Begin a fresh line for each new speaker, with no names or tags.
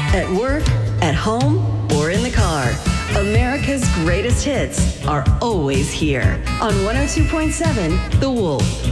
at work, at home, or in the car. America's greatest hits are always here on 102.7 The Wolf.